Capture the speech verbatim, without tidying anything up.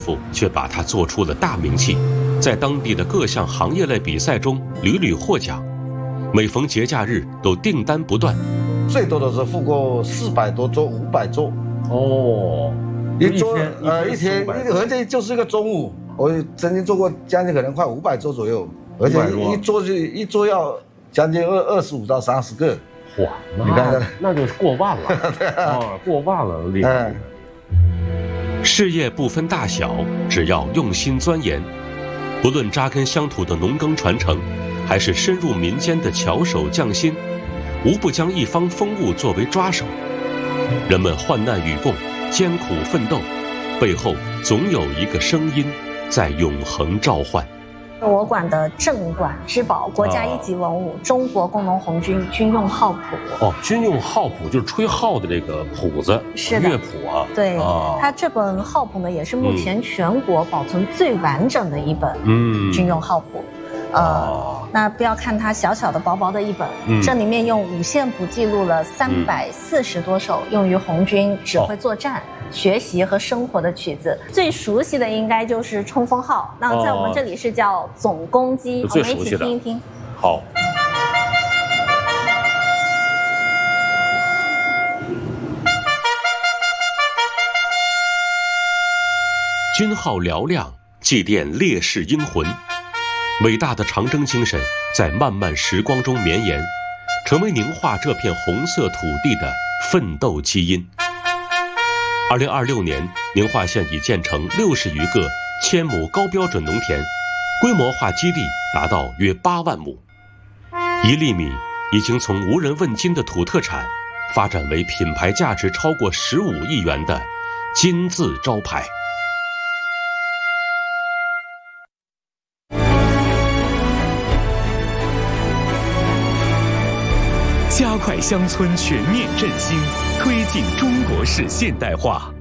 夫却把他做出了大名气，在当地的各项行业类比赛中屡屡获奖，每逢节假日都订单不断。 最多的是付过四百多桌、五百桌。 哦， 一桌天呃一天，而且就是一个中午，我曾经做过将近可能快五百桌左右，而且一桌就一桌要将近二二十五到三十个。 哇，你看看，那就是过万了。对啊，哦、过万了，厉害。 嗯、事业不分大小，只要用心钻研，不论扎根乡土的农耕传承，还是深入民间的巧手匠心，无不将一方风物作为抓手。人们患难与共，艰苦奋斗，背后总有一个声音在永恒召唤。 我管的镇馆之宝，国家一级文物，啊、中国工农红军军用号谱。 哦，军用号谱就是吹号的这个谱子， 是的， 乐谱啊。 对， 啊、 它这本号谱呢，也是目前全国保存最完整的一本军用号谱。嗯、呃。啊那不要看它小小的薄薄的一本，嗯、这里面用五线谱记录了三百四十多首用于红军指挥作战、哦、学习和生活的曲子。最熟悉的应该就是冲锋号，那在我们这里是叫总攻击， 哦、 我们一起听一听。 好。 军号嘹亮，祭奠烈士英魂。伟大的长征精神在漫漫时光中绵延，成为宁化这片红色土地的奋斗基因。二零二六年，宁化县已建成六十余个千亩高标准农田，规模化基地达到约八万亩。一粒米已经从无人问津的土特产，发展为品牌价值超过十五亿元的金字招牌。 加快乡村全面振兴，推进中国式现代化。